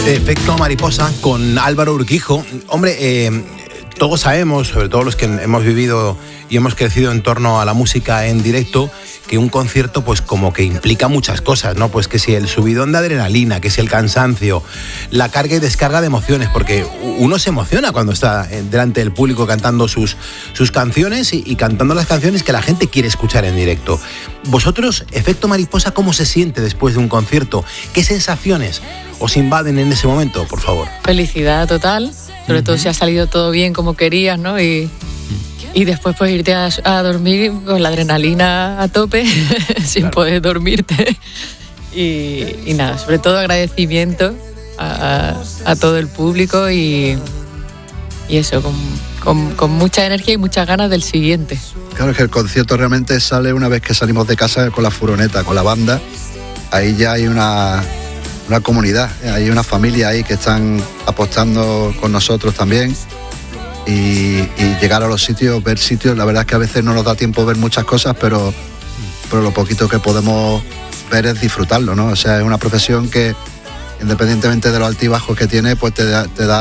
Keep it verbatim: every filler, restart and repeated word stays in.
Este efecto mariposa con Álvaro Urquijo. Hombre, eh, todos sabemos, sobre todo los que hemos vivido y hemos crecido en torno a la música en directo, que un concierto pues como que implica muchas cosas, ¿no? Pues que si el subidón de adrenalina, que si el cansancio, la carga y descarga de emociones, porque uno se emociona cuando está delante del público cantando sus, sus canciones y, y cantando las canciones que la gente quiere escuchar en directo. Vosotros, efecto mariposa, ¿cómo se siente después de un concierto? ¿Qué sensaciones os invaden en ese momento, por favor? Felicidad total, sobre uh-huh. todo si ha salido todo bien como querías, ¿no? Y, y después pues irte a, a dormir con la adrenalina a tope, sin claro. poder dormirte. Y, y nada, sobre todo agradecimiento a, a, a todo el público y, y eso, con, con, con mucha energía y muchas ganas del siguiente. Claro, es que el concierto realmente sale una vez que salimos de casa con la furgoneta, con la banda. Ahí ya hay una... una comunidad, hay una familia ahí que están apostando con nosotros también y, y llegar a los sitios, ver sitios, la verdad es que a veces no nos da tiempo ver muchas cosas, pero, pero lo poquito que podemos ver es disfrutarlo, ¿no? O sea, es una profesión que independientemente de los altibajos que tiene, pues te da, te da